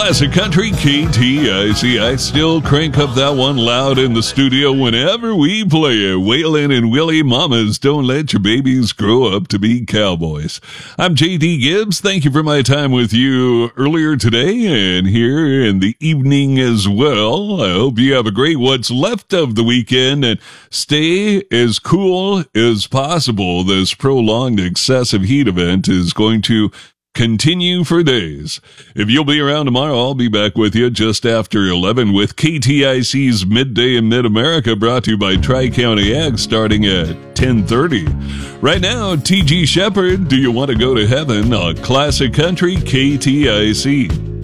Classic Country KTIC. I still crank up that one loud in the studio whenever we play it. Waylon and Willie, mamas, don't let your babies grow up to be cowboys. I'm JD Gibbs. Thank you for my time with you earlier today and here in the evening as well. I hope you have a great what's left of the weekend and stay as cool as possible. This prolonged excessive heat event is going to continue for days. If you'll be around tomorrow, I'll be back with you just after 11 with KTIC's Midday in Mid-America, brought to you by Tri-County Ag, starting at 10:30. Right now, T.G. Shepherd, Do You Want to Go to Heaven? On Classic Country KTIC.